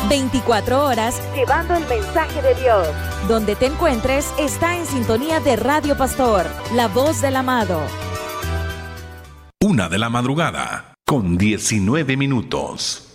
24 horas llevando el mensaje de Dios. Donde te encuentres, está en sintonía de Radio Pastor, la voz del amado. 1:00 a.m, con 19 minutos.